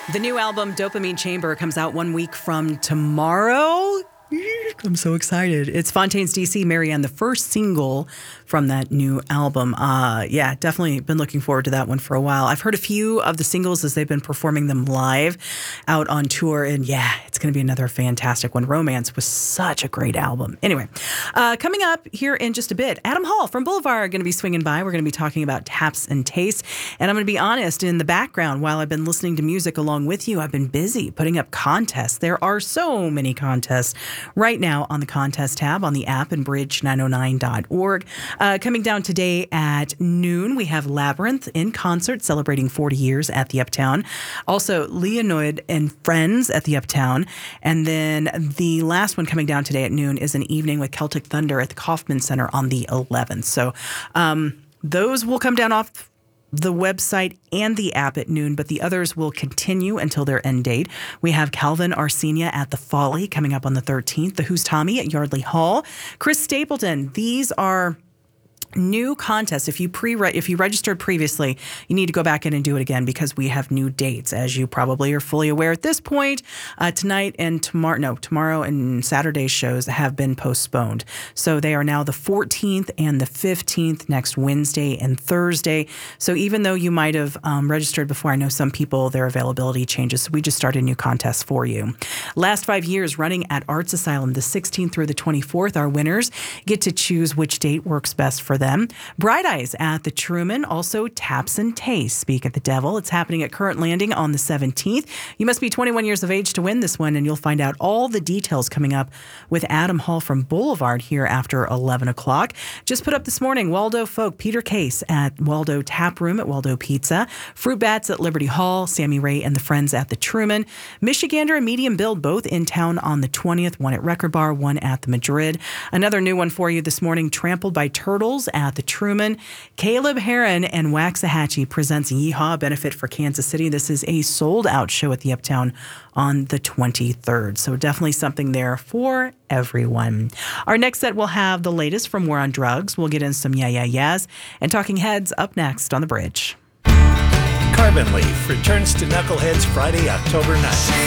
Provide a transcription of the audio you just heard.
The new album, Dopamine Chamber, comes out 1 week from tomorrow. I'm so excited. It's Fontaines DC, Marianne, the first single from that new album. Yeah, definitely been looking forward to that one for a while. I've heard a few of the singles as they've been performing them live out on tour. And yeah, it's going to be another fantastic one. Romance was such a great album. Anyway, coming up here in just a bit, Adam Hall from Boulevard are going to be swinging by. We're going to be talking about taps and tastes. And I'm going to be honest, in the background, while I've been listening to music along with you, I've been busy putting up contests. There are so many contests right now on the contest tab on the app and bridge909.org. Coming down today at noon, we have Labyrinth in concert celebrating 40 years at the Uptown. Also, Leonid and Friends at the Uptown. And then the last one coming down today at noon is an evening with Celtic Thunder at the Kaufman Center on the 11th. So those will come down off the website and the app at noon, but the others will continue until their end date. We have Calvin Arsenia at the Folly coming up on the 13th, the Who's Tommy at Yardley Hall, Chris Stapleton. These are new contests. If you registered previously, you need to go back in and do it again because we have new dates, as you probably are fully aware at this point. Tomorrow and Saturday's shows have been postponed. So they are now the 14th and the 15th, next Wednesday and Thursday. So even though you might have registered before, I know some people, their availability changes. So we just started new contests for you. Last 5 years running at Arts Asylum, the 16th through the 24th, our winners get to choose which date works best for them. Bright Eyes at the Truman, also Taps and Tastes, Speak at the Devil. It's happening at Current Landing on the 17th. You must be 21 years of age to win this one, and you'll find out all the details coming up with Adam Hall from Boulevard here after 11 o'clock. Just put up this morning, Waldo Folk, Peter Case at Waldo Tap Room at Waldo Pizza, Fruit Bats at Liberty Hall, Sammy Ray and the Friends at the Truman, Michigander and Medium Build both in town on the 20th, one at Record Bar, one at the Madrid. Another new one for you this morning, Trampled by Turtles at the Truman. Caleb Heron and Waxahachie presents Yeehaw Benefit for Kansas City. This is a sold-out show at the Uptown on the 23rd. So definitely something there for everyone. Our next set will have the latest from War on Drugs. We'll get in some Yeah, Yeah, Yeahs. And Talking Heads up next on The Bridge. Carbon Leaf returns to Knuckleheads Friday, October 9th.